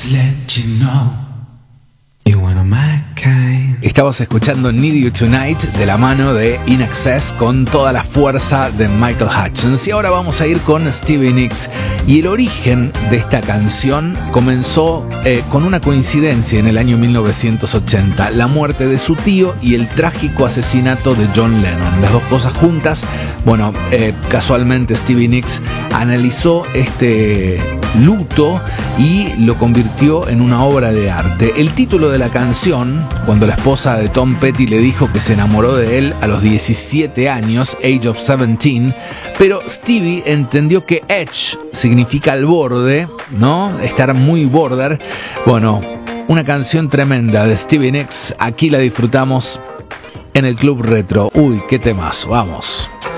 let you know you wanna my kind. Estabas escuchando Need You Tonight de la mano de In Excess con toda la fuerza de Michael Hutchence. Y ahora vamos a ir con Stevie Nicks. Y el origen de esta canción comenzó con una coincidencia en el año 1980. La muerte de su tío y el trágico asesinato de John Lennon. Las dos cosas juntas. Bueno, casualmente Stevie Nicks analizó este luto y lo convirtió en una obra de arte. El título de la canción, cuando la esposa de Tom Petty le dijo que se enamoró de él a los 17 años, Age of 17, pero Stevie entendió que edge significa al borde, ¿no? Estar muy border. Bueno, una canción tremenda de Stevie Nicks, aquí la disfrutamos en el Club Retro. Uy, qué temazo, vamos.